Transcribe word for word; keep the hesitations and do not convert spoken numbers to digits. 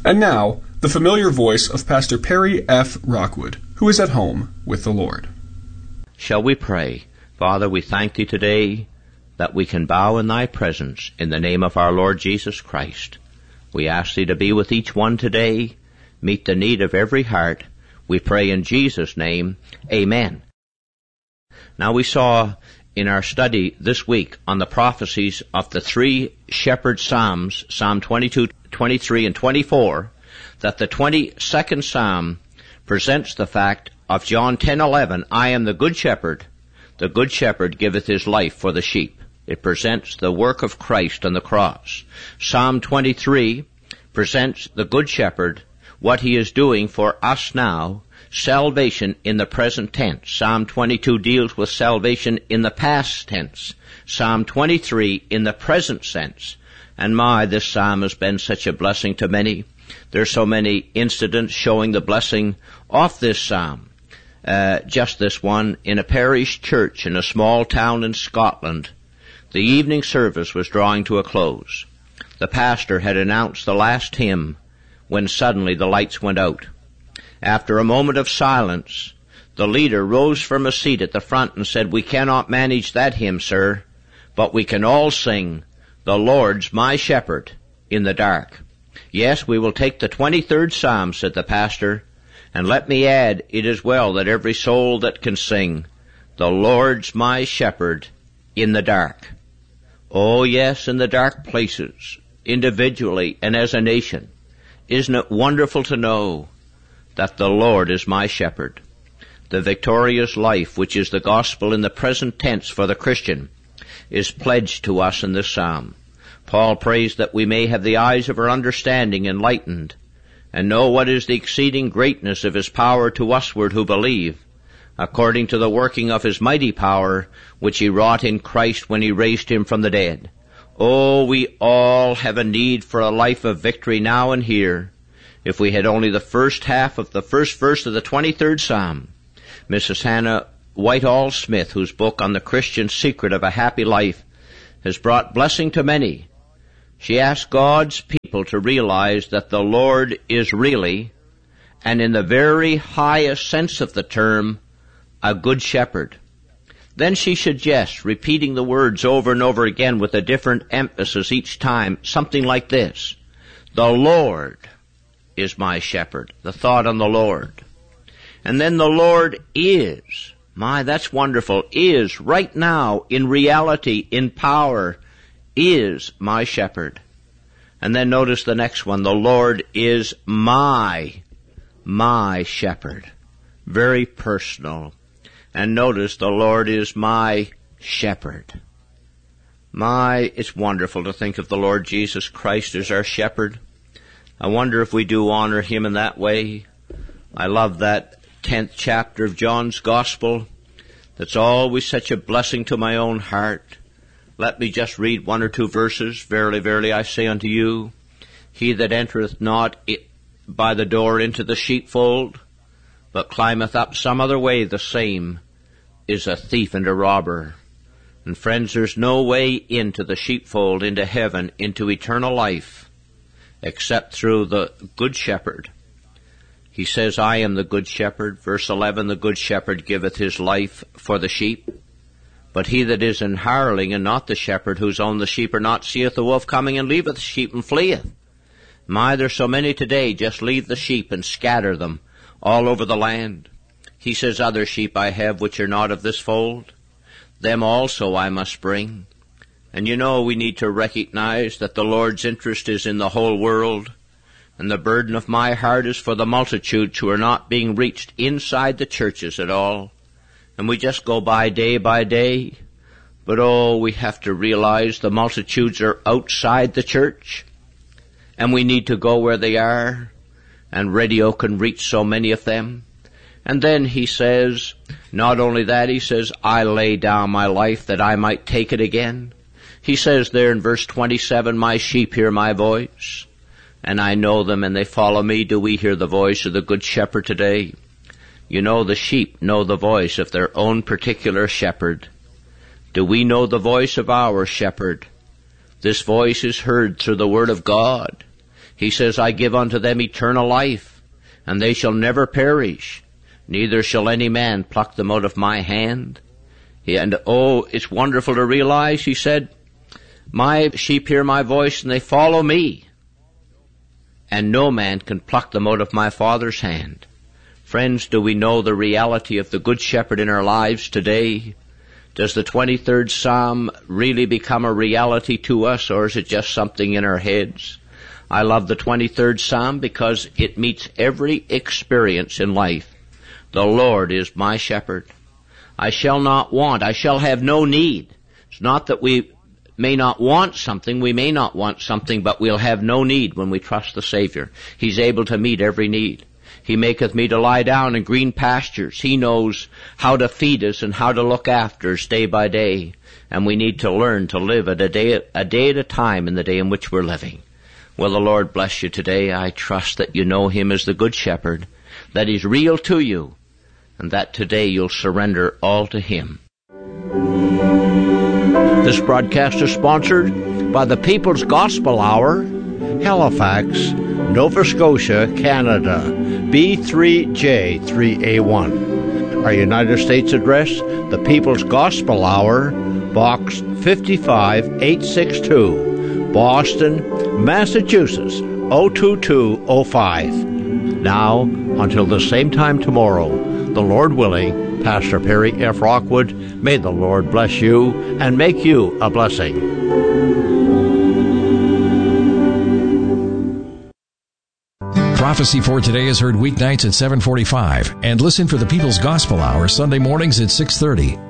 And now, the familiar voice of Pastor Perry F. Rockwood, who is at home with the Lord. Shall we pray? Father, we thank Thee today that we can bow in Thy presence in the name of our Lord Jesus Christ. We ask Thee to be with each one today, meet the need of every heart. We pray in Jesus' name, Amen. Now we saw in our study this week on the prophecies of the three shepherd psalms, Psalm twenty-two, twenty-three, and twenty-four, that the twenty-second psalm presents the fact of John ten eleven, I am the good shepherd. The good shepherd giveth his life for the sheep. It presents the work of Christ on the cross. Psalm twenty-three presents the good shepherd, what he is doing for us now, salvation in the present tense. Psalm twenty-two deals with salvation in the past tense. Psalm twenty-three in the present sense. And my, this psalm has been such a blessing to many. There's so many incidents showing the blessing of this psalm. Uh, just this one, in a parish church in a small town in Scotland, the evening service was drawing to a close. The pastor had announced the last hymn when suddenly the lights went out. After a moment of silence, the leader rose from a seat at the front and said, we cannot manage that hymn, sir, but we can all sing, the Lord's my shepherd in the dark. Yes, we will take the twenty-third Psalm, said the pastor, and let me add, it is well that every soul that can sing, the Lord's my shepherd in the dark. Oh yes, in the dark places, individually and as a nation. Isn't it wonderful to know that the Lord is my shepherd? The victorious life, which is the gospel in the present tense for the Christian, is pledged to us in this psalm. Paul prays that we may have the eyes of our understanding enlightened, and know what is the exceeding greatness of His power to usward who believe, according to the working of His mighty power, which He wrought in Christ when He raised Him from the dead. Oh, we all have a need for a life of victory now and here. If we had only the first half of the first verse of the twenty-third Psalm, Missus Hannah Whitehall Smith, whose book on the Christian secret of a happy life has brought blessing to many, she asked God's people to realize that the Lord is really, and in the very highest sense of the term, a good shepherd. Then she suggests repeating the words over and over again with a different emphasis each time, something like this: the Lord is my shepherd. The thought on the Lord. And then the Lord is. My, that's wonderful. Is, right now, in reality, in power, is my shepherd. And then notice the next one. The Lord is my, my shepherd. Very personal. And notice the Lord is my shepherd. My, it's wonderful to think of the Lord Jesus Christ as our shepherd. I wonder if we do honor Him in that way. I love that tenth chapter of John's Gospel. That's always such a blessing to my own heart. Let me just read one or two verses. Verily, verily, I say unto you, he that entereth not by the door into the sheepfold, but climbeth up some other way, the same is a thief and a robber. And friends, there's no way into the sheepfold, into heaven, into eternal life, except through the Good Shepherd. He says, I am the Good Shepherd. Verse eleven, the Good Shepherd giveth his life for the sheep. But he that is an hireling and not the shepherd, whose own the sheep are not, seeth the wolf coming and leaveth the sheep and fleeth. My, there's so many today just leave the sheep and scatter them all over the land. He says, other sheep I have which are not of this fold. Them also I must bring. And you know, we need to recognize that the Lord's interest is in the whole world, and the burden of my heart is for the multitudes who are not being reached inside the churches at all. And we just go by day by day. But oh, we have to realize the multitudes are outside the church, and we need to go where they are, and radio can reach so many of them. And then he says, not only that, he says, I lay down my life that I might take it again. He says there in verse twenty-seven, my sheep hear my voice, and I know them, and they follow me. Do we hear the voice of the Good Shepherd today? You know, the sheep know the voice of their own particular shepherd. Do we know the voice of our shepherd? This voice is heard through the Word of God. He says, I give unto them eternal life, and they shall never perish, neither shall any man pluck them out of my hand. And oh, it's wonderful to realize, he said, my sheep hear my voice and they follow me, and no man can pluck them out of my Father's hand. Friends, do we know the reality of the Good Shepherd in our lives today? Does the twenty-third Psalm really become a reality to us, or is it just something in our heads? I love the twenty-third Psalm because it meets every experience in life. The Lord is my shepherd. I shall not want. I shall have no need. It's not that we may not want something. We may not want something, but we'll have no need when we trust the Savior. He's able to meet every need. He maketh me to lie down in green pastures. He knows how to feed us and how to look after us day by day. And we need to learn to live at a day, a day at a time in the day in which we're living. Well, the Lord bless you today. I trust that you know Him as the Good Shepherd, that He's real to you, and that today you'll surrender all to Him. This broadcast is sponsored by the People's Gospel Hour, Halifax, Nova Scotia, Canada, B three J three A one. Our United States address, the People's Gospel Hour, Box fifty-five eight sixty-two, Boston, Massachusetts, oh two two oh five. Now, until the same time tomorrow, the Lord willing, Pastor Perry F. Rockwood, may the Lord bless you and make you a blessing. Prophecy for Today is heard weeknights at seven forty-five, and listen for the People's Gospel Hour Sunday mornings at six thirty.